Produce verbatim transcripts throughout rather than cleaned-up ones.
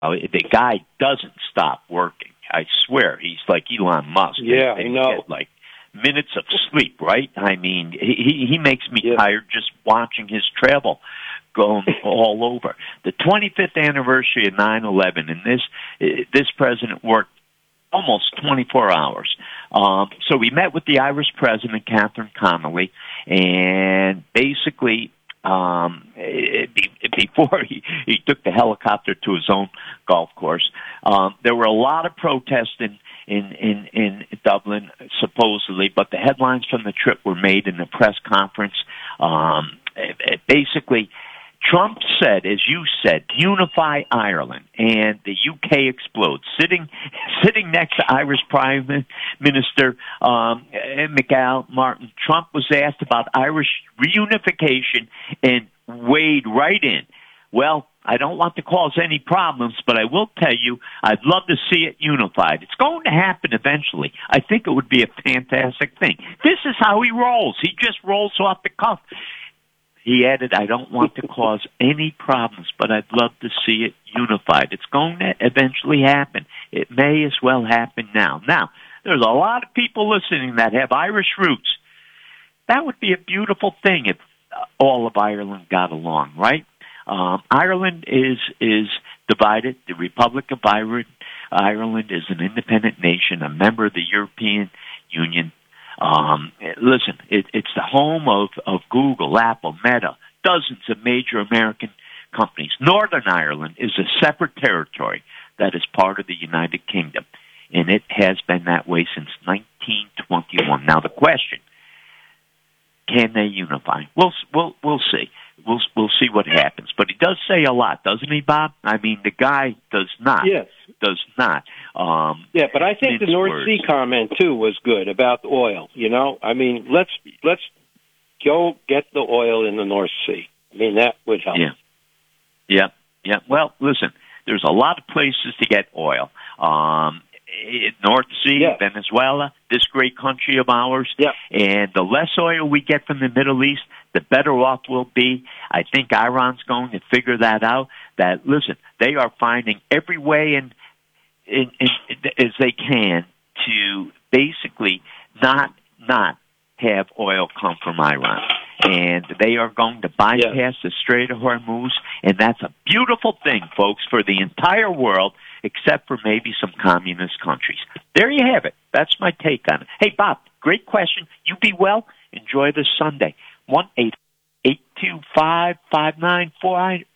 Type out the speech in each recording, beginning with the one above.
Uh, the guy doesn't stop working. I swear, he's like Elon Musk. Yeah, they, they I know. Get like minutes of sleep, right? I mean, he he makes me yeah. tired just watching his travel going all over. The twenty-fifth anniversary of nine eleven, and this this president worked almost twenty-four hours. Um, so we met with the Irish president, Catherine Connolly, and basically, um, before he, he took the helicopter to his own golf course, um, there were a lot of protests in, in, in, in Dublin, supposedly, but the headlines from the trip were made in the press conference. Um, basically, Trump said, as you said, unify Ireland, and the U K explodes. Sitting sitting next to Irish Prime Minister um, Michael Martin, Trump was asked about Irish reunification and weighed right in. Well, I don't want to cause any problems, but I will tell you, I'd love to see it unified. It's going to happen eventually. I think it would be a fantastic thing. This is how he rolls. He just rolls off the cuff. He added, I don't want to cause any problems, but I'd love to see it unified. It's going to eventually happen. It may as well happen now. Now, there's a lot of people listening that have Irish roots. That would be a beautiful thing if all of Ireland got along, right? Um, Ireland is is divided. The Republic of Ireland, Ireland is an independent nation, a member of the European Union. Um, listen, it, it's the home of, of Google, Apple, Meta, dozens of major American companies. Northern Ireland is a separate territory that is part of the United Kingdom, and it has been that way since nineteen twenty-one. Now, the question, can they unify? We'll, we'll, we'll see. We'll, we'll see what happens. But he does say a lot, doesn't he, Bob? I mean, the guy does not. Yes. Does not. Um, yeah, but I think the North words. Sea comment, too, was good about oil, you know? I mean, let's let's go get the oil in the North Sea. I mean, that would help. Yeah. Yeah, yeah. Well, listen, there's a lot of places to get oil. Um, North Sea, yeah. Venezuela, this great country of ours. Yeah. And the less oil we get from the Middle East, the better off we'll be. I think Iran's going to figure that out, that, listen, they are finding every way in, in, in, as they can to basically not not have oil come from Iran. And they are going to bypass yeah. the Strait of Hormuz, and that's a beautiful thing, folks, for the entire world, except for maybe some communist countries. There you have it. That's my take on it. Hey, Bob, great question. You be well. Enjoy this Sunday. one eight eight two five five nine four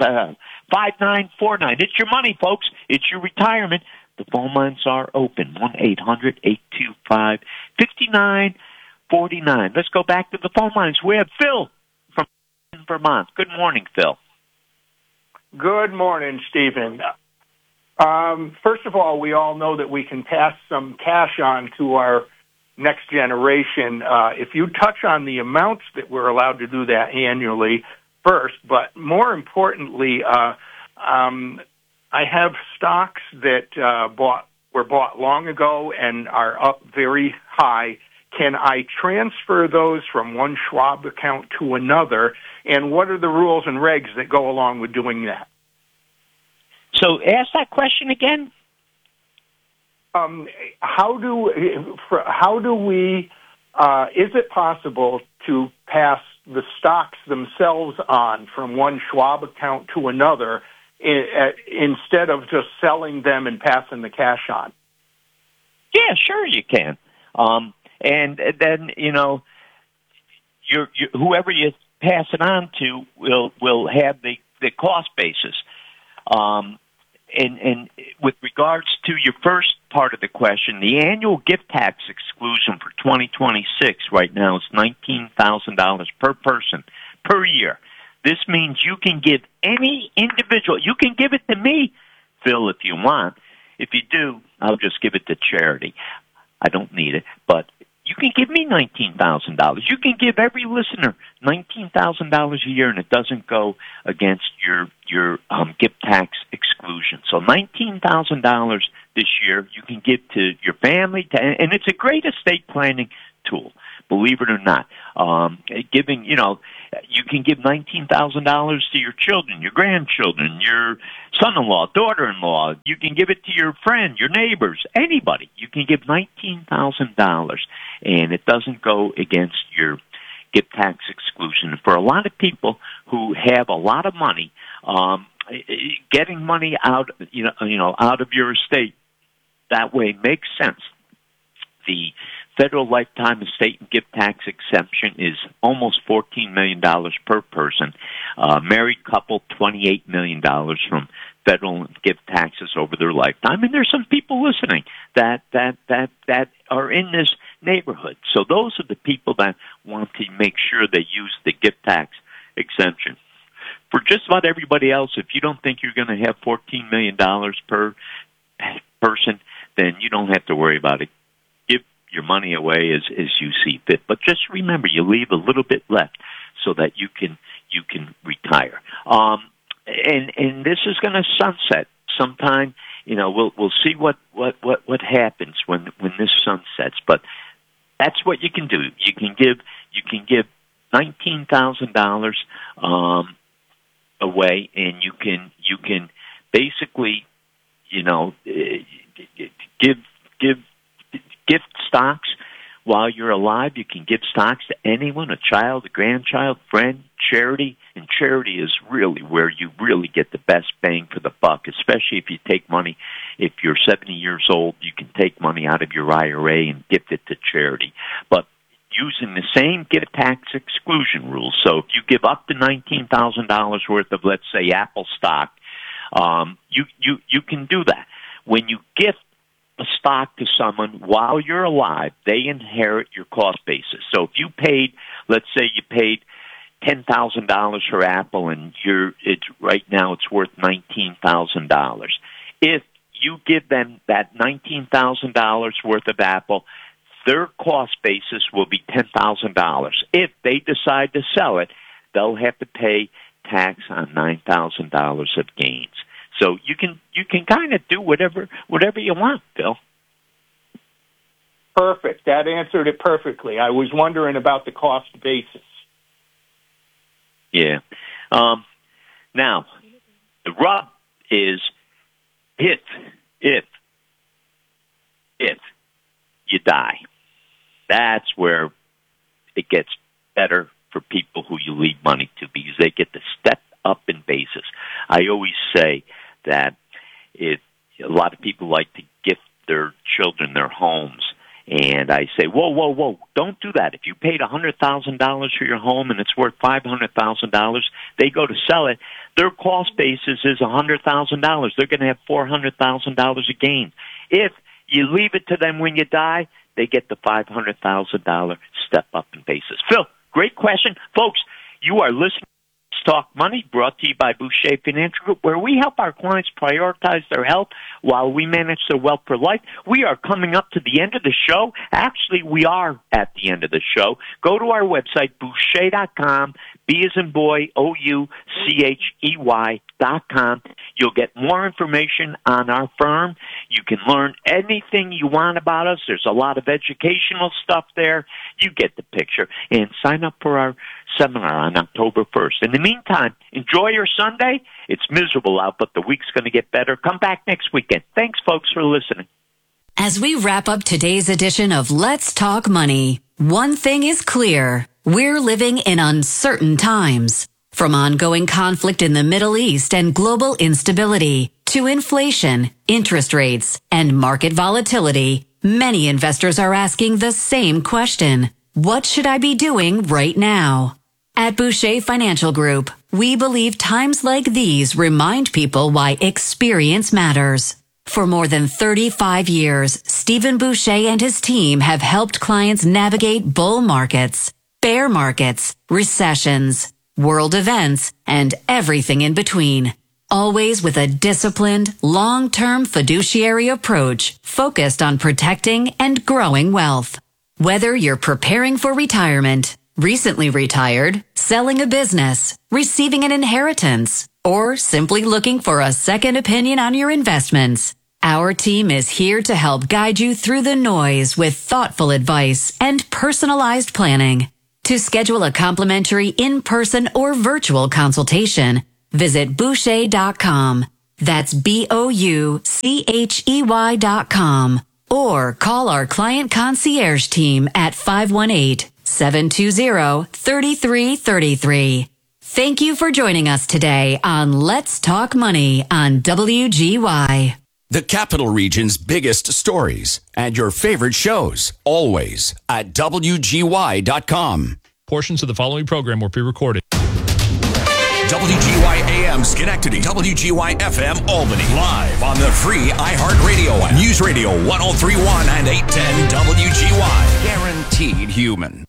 nine. It's your money, folks. It's your retirement. The phone lines are open. one eight hundred eight two five five nine four nine. Let's go back to the phone lines. We have Phil from Vermont. Good morning, Phil. Good morning, Stephen. Um, first of all, we all know that we can pass some cash on to our next generation. Uh, if you touch on the amounts that we're allowed to do that annually first, but more importantly, uh, um, I have stocks that uh, bought were bought long ago and are up very high. Can I transfer those from one Schwab account to another? And what are the rules and regs that go along with doing that? So ask that question again. Um, how do how do we? Uh, is it possible to pass the stocks themselves on from one Schwab account to another in, uh, instead of just selling them and passing the cash on? Yeah, sure you can. Um, and then you know, you're, you whoever you pass it on to will will have the, the cost basis. Um, And, and with regards to your first part of the question, the annual gift tax exclusion for twenty twenty-six right now is nineteen thousand dollars per person per year. This means you can give any individual, you can give it to me, Phil, if you want. If you do, I'll just give it to charity. I don't need it, but you can give me nineteen thousand dollars. You can give every listener nineteen thousand dollars a year, and it doesn't go against your your um, gift tax exclusion. So nineteen thousand dollars this year you can give to your family, to, and it's a great estate planning tool. Believe it or not, um, giving, you know, you can give nineteen thousand dollars to your children, your grandchildren, your son-in-law, daughter-in-law. You can give it to your friend, your neighbors, anybody. You can give nineteen thousand dollars, and it doesn't go against your gift tax exclusion. For a lot of people who have a lot of money, um, getting money out, you know, you know, out of your estate that way makes sense. The federal lifetime estate and gift tax exemption is almost fourteen million dollars per person. Uh, married couple, twenty-eight million dollars from federal gift taxes over their lifetime. And there's some people listening that, that, that, that are in this neighborhood. So those are the people that want to make sure they use the gift tax exemption. For just about everybody else, if you don't think you're going to have fourteen million dollars per person, then you don't have to worry about it. Give your money away as, as you see fit. But just remember, you leave a little bit left so that you can you can retire. Um, and and this is going to sunset sometime. You know, we'll we'll see what, what, what, what happens when when this sunsets. But that's what you can do. You can give you can give nineteen thousand dollars um, away, and you can you can basically, you know, give give gift stocks while you're alive. You can give stocks to anyone, a child, a grandchild, friend, charity. And charity is really where you really get the best bang for the buck, especially if you take money. If you're seventy years old, you can take money out of your I R A and gift it to charity. But using the same gift tax exclusion rules. So if you give up to nineteen thousand dollars worth of, let's say, Apple stock, um, you, you, you can do that. When you gift a stock to someone while you're alive, they inherit your cost basis. So if you paid, let's say you paid ten thousand dollars for Apple, and you're it's right now it's worth nineteen thousand dollars. If you give them that nineteen thousand dollars worth of Apple, their cost basis will be ten thousand dollars. If they decide to sell it, they'll have to pay tax on nine thousand dollars of gains. So you can you can kind of do whatever whatever you want, Bill. Perfect. That answered it perfectly. I was wondering about the cost basis. Yeah. Um, now, the rub is if, if, if you die, that's where it gets better for people who you leave money to, because they get to step up in basis. I always say that if a lot of people like to gift their children their homes, and I say, whoa, whoa, whoa, don't do that. If you paid one hundred thousand dollars for your home and it's worth five hundred thousand dollars, they go to sell it, their cost basis is one hundred thousand dollars. They're going to have four hundred thousand dollars of gain. If you leave it to them when you die, they get the five hundred thousand dollars step up in basis. Phil, great question. Folks, you are listening to Talk Money, brought to you by Boucher Financial Group, where we help our clients prioritize their health while we manage their wealth for life. We are coming up to the end of the show. Actually, we are at the end of the show. Go to our website, Boucher dot com, B as in boy, O U C H E Y dot com. You'll get more information on our firm. You can learn anything you want about us. There's a lot of educational stuff there. You get the picture. And sign up for our seminar on October first. In the meantime, enjoy your Sunday. It's miserable out, but the week's going to get better. Come back next weekend. Thanks, folks, for listening. As we wrap up today's edition of Let's Talk Money, one thing is clear. We're living in uncertain times. From ongoing conflict in the Middle East and global instability to inflation, interest rates, and market volatility, many investors are asking the same question. What should I be doing right now? At Boucher Financial Group, we believe times like these remind people why experience matters. For more than thirty-five years, Stephen Boucher and his team have helped clients navigate bull markets, bear markets, recessions, world events, and everything in between. Always with a disciplined, long-term fiduciary approach focused on protecting and growing wealth. Whether you're preparing for retirement, recently retired, selling a business, receiving an inheritance, or simply looking for a second opinion on your investments, Our team is here to help guide you through the noise with thoughtful advice and personalized planning. To schedule a complimentary in-person or virtual consultation, visit Boucher dot com. That's B O U C H E Y dot com. Or call our client concierge team at five one eight, seven two zero, three three three three. Thank you for joining us today on Let's Talk Money on W G Y. The Capital Region's biggest stories and your favorite shows, always at W G Y dot com. Portions of the following program were pre-recorded. W G Y A M Schenectady, W G Y F M Albany, live on the free iHeartRadio app. News Radio one oh three point one and eight ten W G Y. Guaranteed human.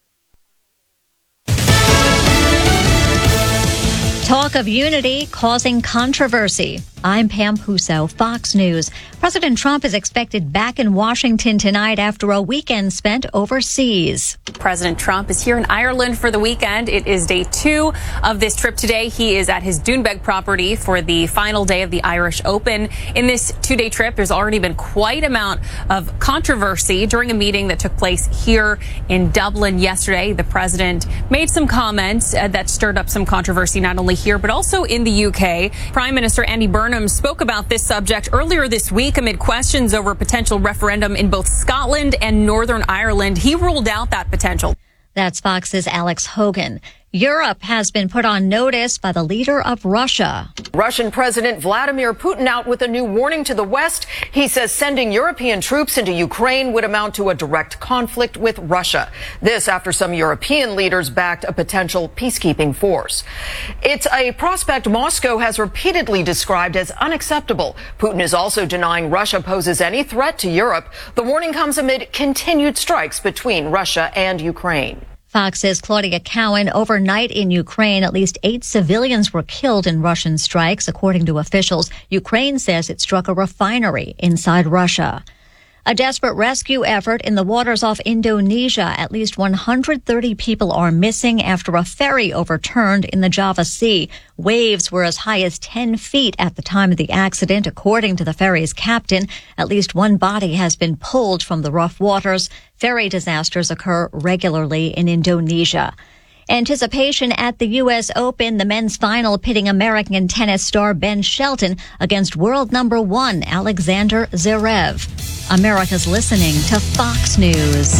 Talk of unity causing controversy. I'm Pam Puso, Fox News. President Trump is expected back in Washington tonight after a weekend spent overseas. President Trump is here in Ireland for the weekend. It is day two of this trip today. He is at his Doonbeg property for the final day of the Irish Open. In this two-day trip, there's already been quite an amount of controversy during a meeting that took place here in Dublin yesterday. The president made some comments uh, that stirred up some controversy, not only here, but also in the U K. Prime Minister Andy Burnham spoke about this subject earlier this week amid questions over a potential referendum in both Scotland and Northern Ireland. He ruled out that potential. That's Fox's Alex Hogan. Europe has been put on notice by the leader of Russia. Russian President Vladimir Putin out with a new warning to the West. He says sending European troops into Ukraine would amount to a direct conflict with Russia. This after some European leaders backed a potential peacekeeping force. It's a prospect Moscow has repeatedly described as unacceptable. Putin is also denying Russia poses any threat to Europe. The warning comes amid continued strikes between Russia and Ukraine. Fox's Claudia Cowan. Overnight in Ukraine, at least eight civilians were killed in Russian strikes, according to officials. Ukraine says it struck a refinery inside Russia. A desperate rescue effort in the waters off Indonesia. At least one hundred thirty people are missing after a ferry overturned in the Java Sea. Waves were as high as ten feet at the time of the accident, according to the ferry's captain. At least one body has been pulled from the rough waters. Ferry disasters occur regularly in Indonesia. Anticipation at the U S Open, the men's final pitting American tennis star Ben Shelton against world number one Alexander Zverev. America's listening to Fox News.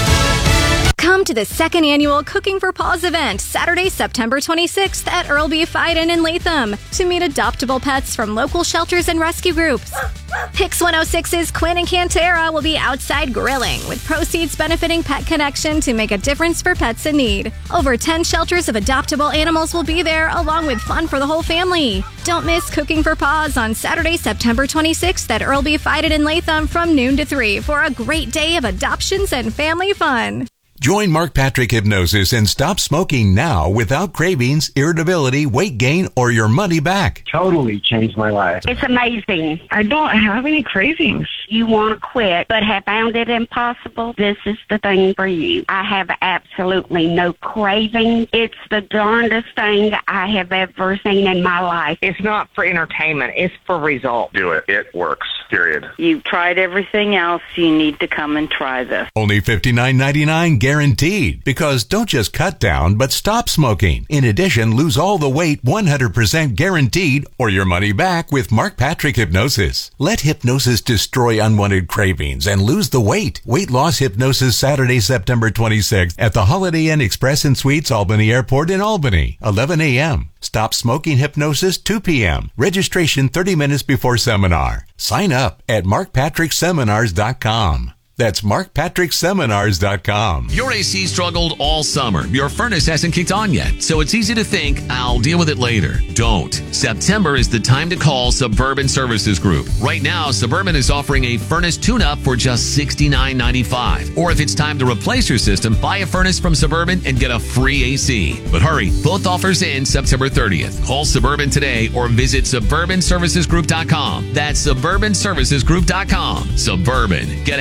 Come to the second annual Cooking for Paws event, Saturday, September twenty-sixth at Earl B. Fiden in Latham, to meet adoptable pets from local shelters and rescue groups. Pix one oh six's Quinn and Cantera will be outside grilling, with proceeds benefiting Pet Connection to make a difference for pets in need. Over ten shelters of adoptable animals will be there, along with fun for the whole family. Don't miss Cooking for Paws on Saturday, September twenty-sixth at Earl B. Fiden in Latham from noon to three for a great day of adoptions and family fun. Join Mark Patrick Hypnosis and stop smoking now without cravings, irritability, weight gain, or your money back. Totally changed my life. It's amazing. I don't have any cravings. You want to quit, but have found it impossible? This is the thing for you. I have absolutely no craving. It's the darndest thing I have ever seen in my life. It's not for entertainment. It's for results. Do it. It works. Period. You've tried everything else. You need to come and try this. Only fifty-nine ninety-nine guaranteed. Because don't just cut down, but stop smoking. In addition, lose all the weight one hundred percent guaranteed or your money back with Mark Patrick Hypnosis. Let hypnosis destroy unwanted cravings and lose the weight. Weight loss hypnosis Saturday, September twenty-sixth at the Holiday Inn Express and Suites Albany Airport in Albany, eleven a.m. Stop smoking hypnosis two p.m. Registration thirty minutes before seminar. Sign up at mark patrick seminars dot com. That's mark patrick seminars dot com. Your A C struggled all summer. Your furnace hasn't kicked on yet, so it's easy to think, I'll deal with it later. Don't. September is the time to call Suburban Services Group. Right now, Suburban is offering a furnace tune-up for just sixty-nine ninety-five. Or if it's time to replace your system, buy a furnace from Suburban and get a free A C. But hurry, both offers end September thirtieth. Call Suburban today or visit suburban services group dot com. That's suburban services group dot com. Suburban. Get ahead of the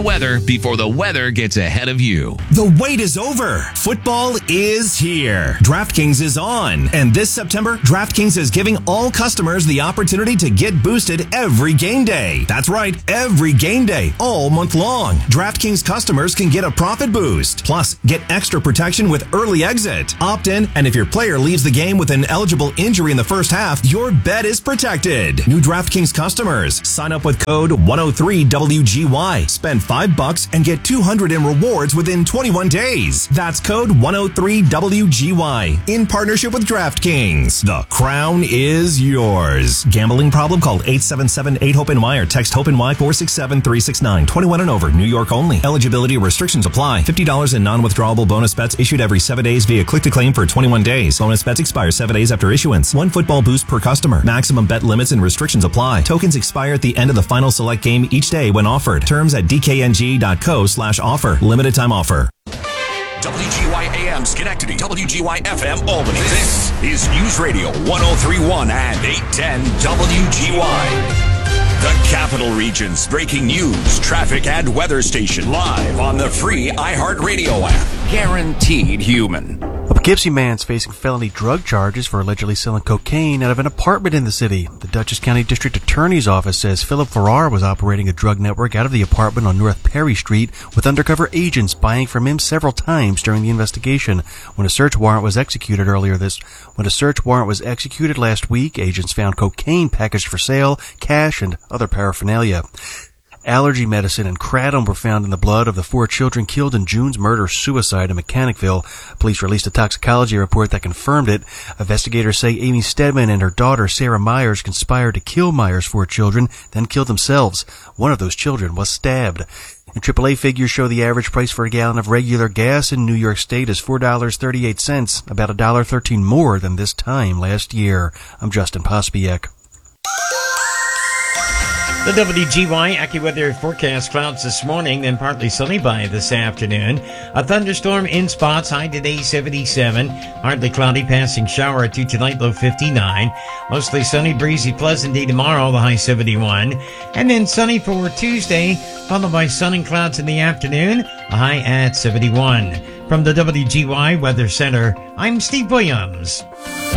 weather before the weather gets ahead of you. The wait is over. Football is here. DraftKings is on. And this September, DraftKings is giving all customers the opportunity to get boosted every game day. That's right, every game day, all month long. DraftKings customers can get a profit boost. Plus, get extra protection with early exit. Opt in, and if your player leaves the game with an eligible injury in the first half, your bet is protected. New DraftKings customers, sign up with code one oh three W G Y. Spend five bucks and get two hundred in rewards within twenty-one days. That's code one oh three W G Y. In partnership with DraftKings. The crown is yours. Gambling problem? Call eight seven seven eight hope N Y or text HOPE-NY four six seven three six nine. twenty-one and over. New York only. Eligibility restrictions apply. fifty dollars in non-withdrawable bonus bets issued every seven days via click-to-claim for twenty-one days. Bonus bets expire seven days after issuance. One football boost per customer. Maximum bet limits and restrictions apply. Tokens expire at the end of the final select game each day when offered. Terms at d k n g dot co slash offer. Limited time offer. W G Y A M Schenectady, W G Y F M Albany. This is News Radio one oh three point one and eight ten W G Y. The Capital Region's breaking news, traffic, and weather station live on the free iHeartRadio app. Guaranteed human. A Poughkeepsie man's facing felony drug charges for allegedly selling cocaine out of an apartment in the city. The Dutchess County District Attorney's Office says Philip Farrar was operating a drug network out of the apartment on North Perry Street with undercover agents buying from him several times during the investigation. When a search warrant was executed earlier this, when a search warrant was executed last week, agents found cocaine packaged for sale, cash, and other paraphernalia. Allergy medicine and kratom were found in the blood of the four children killed in June's murder-suicide in Mechanicville. Police released a toxicology report that confirmed it. Investigators say Amy Stedman and her daughter Sarah Myers conspired to kill Myers' four children, then killed themselves. One of those children was stabbed. And triple A figures show the average price for a gallon of regular gas in New York State is four dollars and thirty-eight cents, about one dollar and thirteen cents more than this time last year. I'm Justin Pospiek. The W G Y AccuWeather forecast: clouds this morning, then partly sunny by this afternoon. A thunderstorm in spots, high today seventy-seven. Hardly cloudy, passing shower or two tonight, low fifty-nine. Mostly sunny, breezy, pleasant day tomorrow, the high seventy-one. And then sunny for Tuesday, followed by sun and clouds in the afternoon, a high at seventy-one. From the W G Y Weather Center, I'm Steve Williams.